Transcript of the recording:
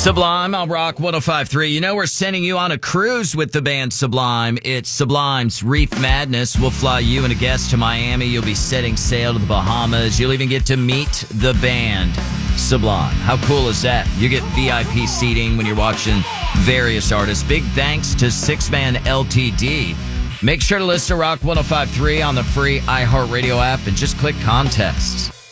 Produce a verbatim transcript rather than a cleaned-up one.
Sublime, I'll rock one oh five point three. You know, we're sending you on a cruise with the band Sublime. It's Sublime's Reef Madness. We'll fly you and a guest to Miami. You'll be setting sail to the Bahamas. You'll even get to meet the band Sublime. How cool is that? You get V I P seating when you're watching various artists. Big thanks to Six Man L T D. Make sure to listen to Rock one oh five point three on the free iHeartRadio app and just click contests.